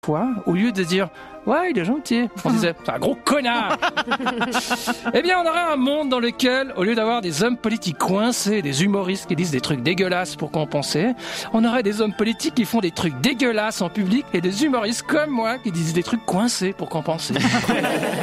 fois, au lieu de dire « Ouais, il est gentil », on disait « C'est un gros connard !» Eh bien, on aurait un monde dans lequel, au lieu d'avoir des hommes politiques coincés, des humoristes qui disent des trucs dégueulasses pour compenser, on aurait des hommes politiques qui font des trucs dégueulasses en public et des humoristes comme moi qui disent des trucs coincés pour compenser.